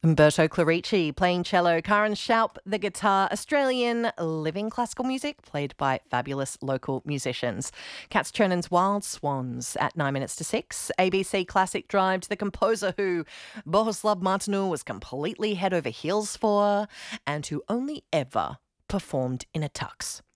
Umberto Clerici playing cello, Karen Schaup the guitar, Australian living classical music played by fabulous local musicians. Katz Chernon's Wild Swans at 9 minutes to 6. ABC Classic Drive to the composer who Bohuslav Martinu was completely head over heels for and who only ever performed in a tux.